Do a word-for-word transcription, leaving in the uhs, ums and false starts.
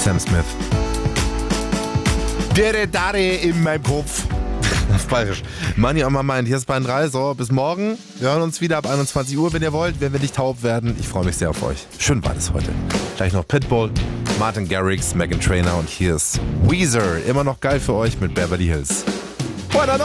Sam Smith. Dere Dare in meinem Kopf. Auf Bayerisch. Money on my mind. Hier ist Bayern drei. So, bis morgen. Wir hören uns wieder ab einundzwanzig Uhr, wenn ihr wollt. Wenn wir nicht taub werden. Ich freue mich sehr auf euch. Schön war das heute. Gleich noch Pitbull, Martin Garrix, Meghan Trainor und hier ist Weezer. Immer noch geil für euch mit Beverly Hills.